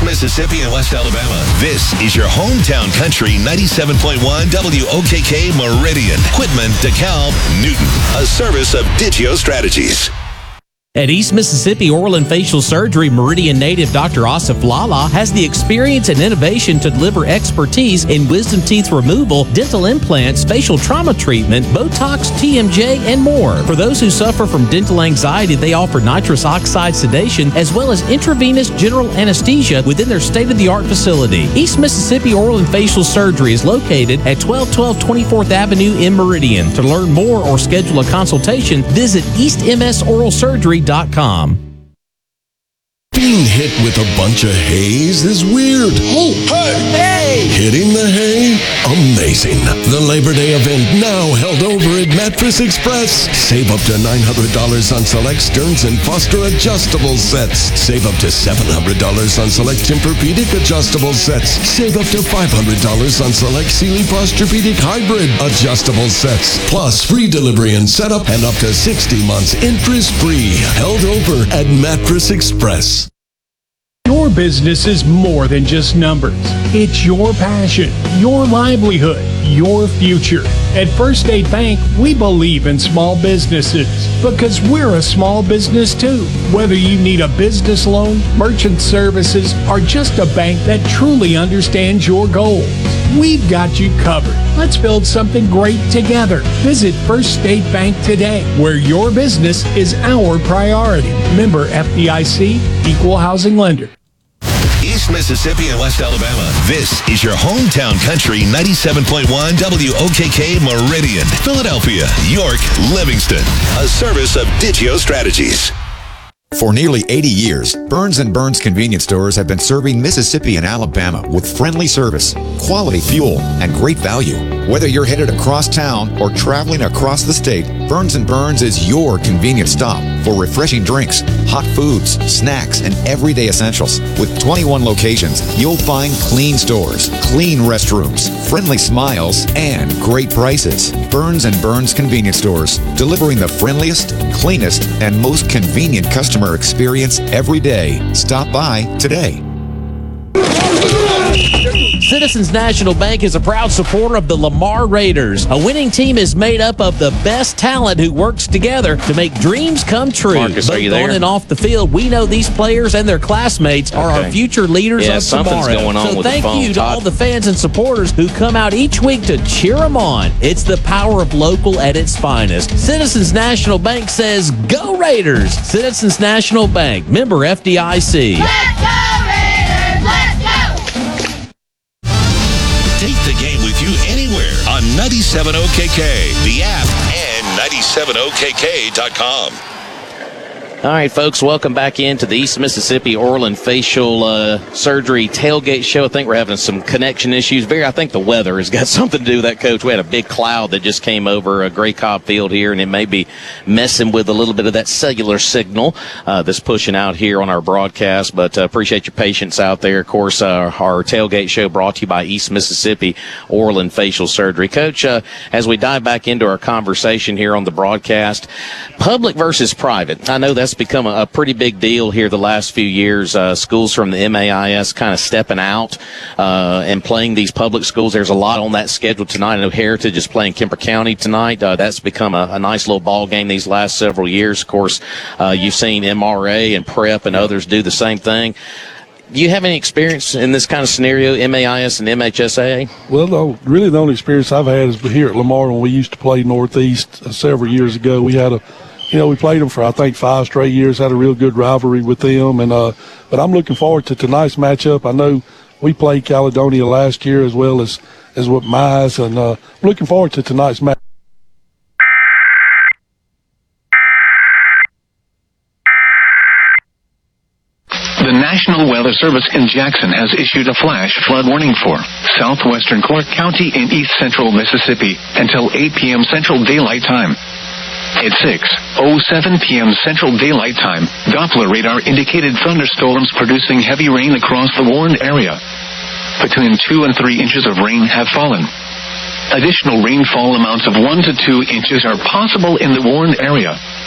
Mississippi and West Alabama. This is your hometown country 97.1 WOKK Meridian. Quitman, DeKalb, Newton. A service of Digio Strategies. At East Mississippi Oral and Facial Surgery, Meridian native Dr. Asif Lala has the experience and innovation to deliver expertise in wisdom teeth removal, dental implants, facial trauma treatment, Botox, TMJ, and more. For those who suffer from dental anxiety, they offer nitrous oxide sedation as well as intravenous general anesthesia within their state-of-the-art facility. East Mississippi Oral and Facial Surgery is located at 1212 24th Avenue in Meridian. To learn more or schedule a consultation, visit eastmsoralsurgery.com. Being hit with a bunch of haze is weird. Hey! Hitting the hay? Amazing. The Labor Day event now held over at Mattress Express. Save up to $900 on select Stearns & Foster adjustable sets. Save up to $700 on select Tempur-Pedic adjustable sets. Save up to $500 on select Sealy Posturepedic hybrid adjustable sets. Plus free delivery and setup and up to 60 months interest-free. Held over at Mattress Express. Your business is more than just numbers. It's your passion, your livelihood, your future. At First State Bank, we believe in small businesses because we're a small business too. Whether you need a business loan, merchant services, or just a bank that truly understands your goals, we've got you covered. Let's build something great together. Visit First State Bank today, where your business is our priority. Member FDIC, Equal Housing Lender. East Mississippi and West Alabama. This is your hometown country 97.1 WOKK Meridian. Philadelphia, York, Livingston. A service of Digio Strategies. For nearly 80 years, Burns & Burns convenience stores have been serving Mississippi and Alabama with friendly service, quality fuel, and great value. Whether you're headed across town or traveling across the state, Burns & Burns is your convenient stop for refreshing drinks, hot foods, snacks, and everyday essentials. With 21 locations, you'll find clean stores, clean restrooms, friendly smiles, and great prices. Burns & Burns convenience stores, delivering the friendliest, cleanest, and most convenient customer experience every day. Stop by today. Citizens National Bank is a proud supporter of the Lamar Raiders. A winning team is made up of the best talent who works together to make dreams come true. Marcus, are you there? On and off the field, we know these players and their classmates are our future leaders of tomorrow. Something's going on so with thank the phone, you to Todd. all the fans and supporters who come out each week to cheer them on. It's the power of local at its finest. Citizens National Bank says, go Raiders! Citizens National Bank, member FDIC. Let's go, Raiders! Let's go! Take the game with you anywhere on 97 OKK, the app, and 97okk.com. All right, folks, welcome back into the East Mississippi Oral and Facial Surgery Tailgate Show. I think we're having some connection issues. I think the weather has got something to do with that, Coach. We had a big cloud that just came over Gray Cobb Field here, and it may be messing with a little bit of that cellular signal that's pushing out here on our broadcast. But appreciate your patience out there. Of course, our Tailgate Show brought to you by East Mississippi Oral and Facial Surgery. Coach, as we dive back into our conversation here on the broadcast, public versus private. I know that's become a pretty big deal here the last few years. Schools from the MAIS kind of stepping out and playing these public schools. There's a lot on that schedule tonight. I know Heritage is playing Kemper County tonight. That's become a nice little ball game these last several years. Of course, you've seen MRA and Prep and others do the same thing. Do you have any experience in this kind of scenario, MAIS and MHSAA? Well, really the only experience I've had is here at Lamar when we used to play Northeast several years ago. We had we played them for, I think, 5 straight years, had a real good rivalry with them. But I'm looking forward to tonight's matchup. I know we played Caledonia last year as well as with Mize, and I'm looking forward to tonight's match. The National Weather Service in Jackson has issued a flash flood warning for southwestern Clark County in east central Mississippi until 8 p.m. Central Daylight Time. At 6:07 p.m. Central Daylight Time, Doppler radar indicated thunderstorms producing heavy rain across the warned area. Between 2 and 3 inches of rain have fallen. Additional rainfall amounts of 1 to 2 inches are possible in the warned area.